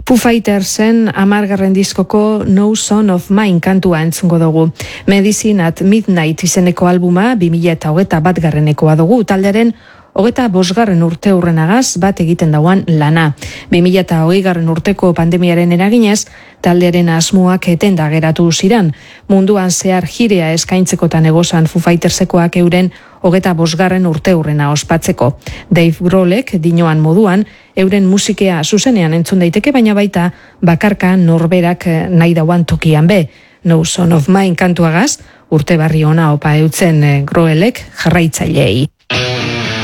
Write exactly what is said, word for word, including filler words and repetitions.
Foo Fightersen hamargarren diskoko No Son of Mine kantua entzungo dugu. Medicine at Midnight izeneko albuma bi mila hogeita batgarrenekoa dugu, taldearen hogeita bosgarren urte hurrenagaz bat egiten dauan lana. bi mila hogeigarren urteko pandemiaren eraginez, taldearen asmoak etenda geratu ziran. Munduan zehar jirea eskaintzekotan egozan Foo Fightersekoak euren hogeita bosgarren urte hurrena ospatzeko. Dave Grohlek dinoan moduan, euren musikea zuzenean entzun daiteke, baina baita bakarka norberak nahi dauan tokian be. No Son of Mine kantuagaz, urte barri ona opa eutzen Grohlek jarraitzaileei.